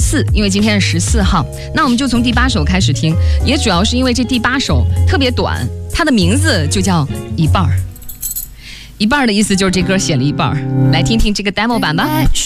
4，因为今天是14号。那我们就从第8首开始听，也主要是因为这第8首特别短，它的名字就叫一半儿。一半的意思就是这歌写了一半，来听听这个 demo 版吧。